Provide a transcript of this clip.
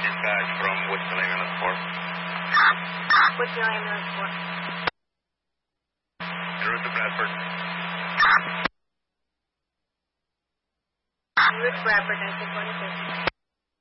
dispatch from Whitfield Ambulance Corps. Whitfield Ambulance Corps. En route to Bradford. En route to Bradford, 1926.